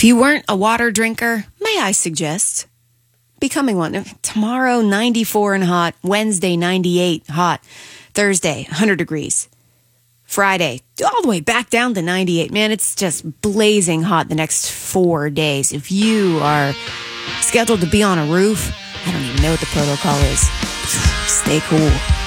If you weren't a water drinker, may I suggest becoming one? Tomorrow, 94 and hot. Wednesday, 98 hot. Thursday, 100 degrees. Friday, all the way back down to 98. Man, it's just blazing hot the next 4 days. If you are scheduled to be on a roof, I don't even know what the protocol is. Stay cool.